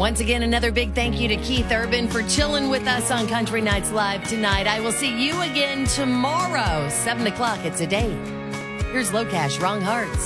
Once again, another big thank you to Keith Urban for chilling with us on Country Nights Live tonight. I will see you again tomorrow, 7 o'clock. It's a date. Here's Low Cash, Wrong Hearts.